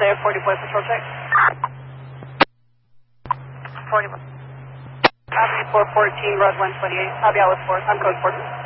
there, 40 point patrol check. 40. Avenue 414, Road 128. I'll be out with 4. I'm code 4.